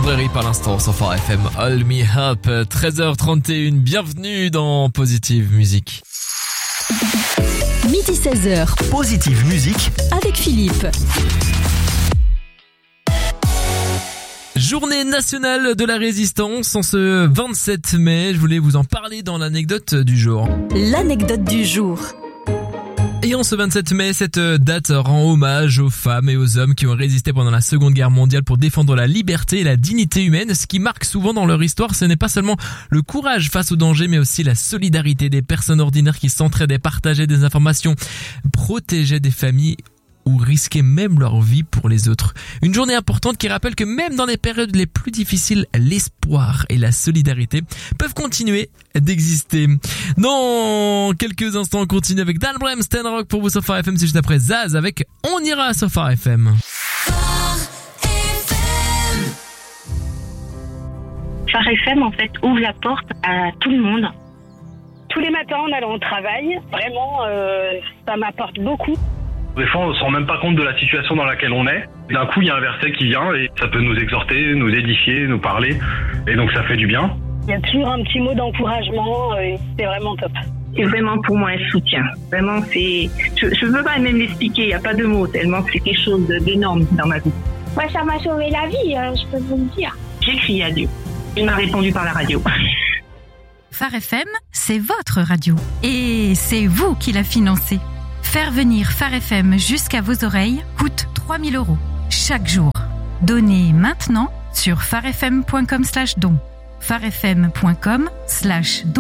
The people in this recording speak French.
Brairy par l'instant sur Phare FM. All Me Up, 13h31, bienvenue dans Positive Musique. Midi 16h, Positive Musique avec Philippe. Journée nationale de la résistance en ce 27 mai. Je voulais vous en parler dans l'anecdote du jour. L'anecdote du jour. Et en ce 27 mai, cette date rend hommage aux femmes et aux hommes qui ont résisté pendant la Seconde Guerre mondiale pour défendre la liberté et la dignité humaine. Ce qui marque souvent dans leur histoire, ce n'est pas seulement le courage face au danger, mais aussi la solidarité des personnes ordinaires qui s'entraidaient, partageaient des informations, protégeaient des familles ou risquaient même leur vie pour les autres. Une journée importante qui rappelle que même dans les périodes les plus difficiles, l'espoir et la solidarité peuvent continuer d'exister. Dans quelques instants, on continue avec Dan Brem, Stand Rock pour vous sur Phare FM. C'est juste après Zaz avec On ira sur Phare FM. Phare FM, en fait, ouvre la porte à tout le monde. Tous les matins en allant au travail, vraiment, ça m'apporte beaucoup. Des fois, on ne se rend même pas compte de la situation dans laquelle on est. D'un coup, il y a un verset qui vient et ça peut nous exhorter, nous édifier, nous parler. Et donc, ça fait du bien. Il y a toujours un petit mot d'encouragement et c'est vraiment top. C'est vraiment pour moi un soutien. Vraiment, c'est, je ne peux pas même l'expliquer, il n'y a pas de mots, tellement c'est quelque chose d'énorme dans ma vie. Moi, ça m'a sauvé la vie, je peux vous le dire. J'ai crié à Dieu. Il m'a répondu par la radio. Phare FM, c'est votre radio. Et c'est vous qui la financez. Faire venir Phare FM jusqu'à vos oreilles coûte 3 000 € chaque jour. Donnez maintenant sur pharefm.com/don. pharefm.com/don.